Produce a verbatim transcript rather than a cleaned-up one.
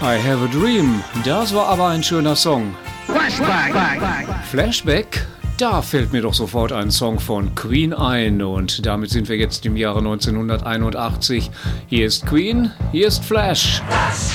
I Have a Dream, das war aber ein schöner Song. Flashback. Flashback, da fällt mir doch sofort ein Song von Queen ein und damit sind wir jetzt im Jahre neunzehnhunderteinundachtzig. Hier ist Queen, hier ist Flash.